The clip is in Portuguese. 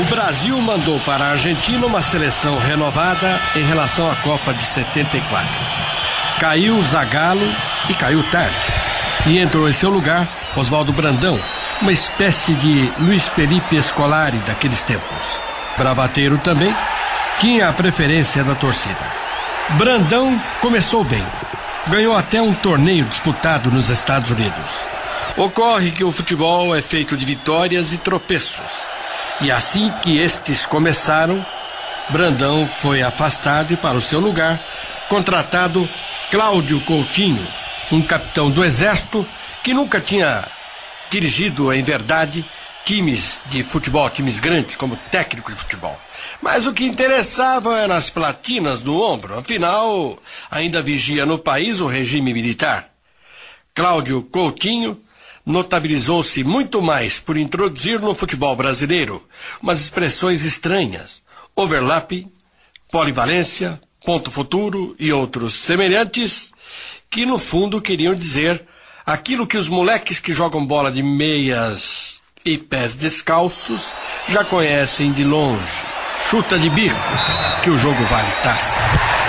O Brasil mandou para a Argentina uma seleção renovada em relação à Copa de 74. Caiu Zagallo e caiu tarde. E entrou em seu lugar Oswaldo Brandão, uma espécie de Luiz Felipe Scolari daqueles tempos. Bravateiro também, tinha a preferência da torcida. Brandão começou bem. Ganhou até um torneio disputado nos Estados Unidos. Ocorre que o futebol é feito de vitórias e tropeços. E assim que estes começaram, Brandão foi afastado e para o seu lugar, contratado Cláudio Coutinho, um capitão do Exército que nunca tinha dirigido, em verdade, times de futebol, times grandes como técnico de futebol. Mas o que interessava eram as platinas no ombro, afinal, ainda vigia no país o regime militar. Cláudio Coutinho notabilizou-se muito mais por introduzir no futebol brasileiro umas expressões estranhas, overlap, polivalência, ponto futuro e outros semelhantes, que no fundo queriam dizer aquilo que os moleques que jogam bola de meias e pés descalços já conhecem de longe. Chuta de bico, que o jogo vale taça.